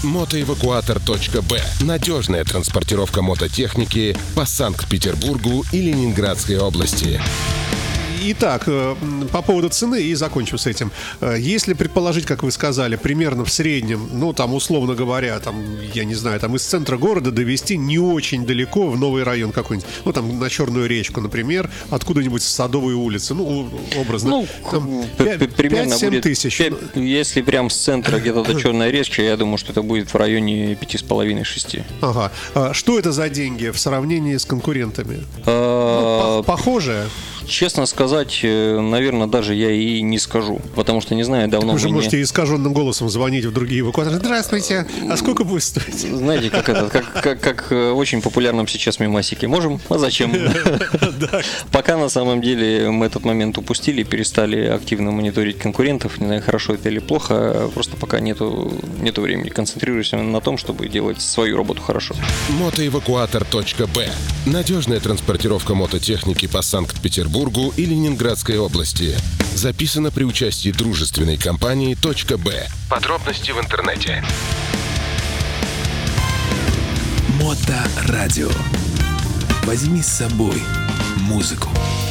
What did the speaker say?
Мотоэвакуатор.б. Надежная транспортировка мототехники по Санкт-Петербургу и Ленинградской области. Итак, по поводу цены и закончим с этим. Если предположить, как вы сказали, примерно в среднем, ну, там, условно говоря, там, я не знаю, там из центра города довести не очень далеко в новый район какой-нибудь, ну, там, на Черную речку, например, откуда-нибудь с Садовой улицы, ну, образно. Ну, там, примерно 5-7 будет, тысяч. если прям с центра где-то до Черной речки, я думаю, что это будет в районе 5,5-6. Ага. Что это за деньги в сравнении с конкурентами? Похоже? Честно сказать, наверное, даже я и не скажу, потому что не знаю, давно Вы же мы можете искаженным голосом звонить в другие эвакуаторы. Здравствуйте, а сколько будет стоить? Знаете, как в очень популярном сейчас мемасике. Можем, а зачем? Пока на самом деле мы этот момент упустили, перестали активно мониторить конкурентов. Не знаю, хорошо это или плохо, просто пока нету времени. Концентрируемся на том, чтобы делать свою работу хорошо. Мотоэвакуатор.б. Надежная транспортировка мототехники по Санкт-Петербургу и Ленинградской области. Записано при участии дружественной компании .б. Подробности в интернете. Моторадио. Возьми с собой музыку.